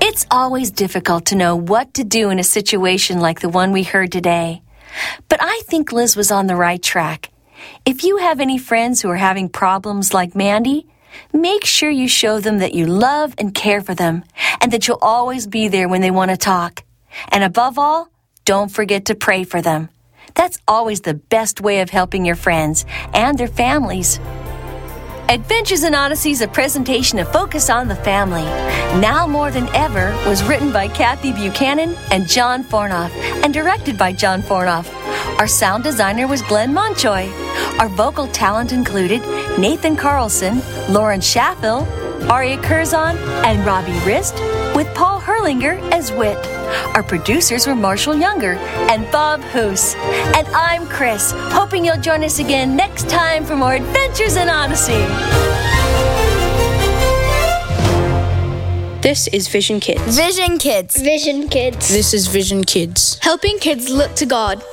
It's always difficult to know what to do in a situation like the one we heard today. But I think Liz was on the right track. If you have any friends who are having problems like Mandy, make sure you show them that you love and care for them and that you'll always be there when they want to talk. And above all, don't forget to pray for them. That's always the best way of helping your friends and their families. Adventures in Odyssey is a presentation of Focus on the Family. Now More Than Ever was written by Kathy Buchanan and John Fornoff and directed by John Fornoff. Our sound designer was Glenn Monchoy. Our vocal talent included Nathan Carlson, Lauren Schaffel, Aria Curzon, and Robbie Rist, with Paul Herlinger as Wit. Our producers were Marshall Younger and Bob Hoos. And I'm Chris, hoping you'll join us again next time for more Adventures in Odyssey. This is Vision Kids. Vision Kids. Vision Kids. This is Vision Kids. Helping kids look to God.